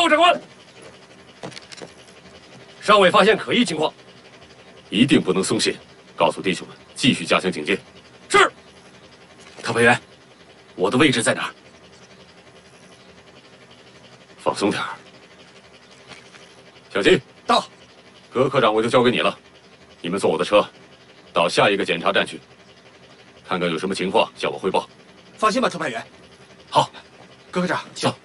报告长官，尚未发现可疑情况， 一定不能松懈，告诉弟兄们继续加强警戒。 是。特派员，我的位置在哪儿？ 放松点儿。小金， 到。 葛科长，我就交给你了。你们坐我的车，到下一个检查站去，看看有什么情况向我汇报。 放心吧，特派员。 好， 葛科长，请。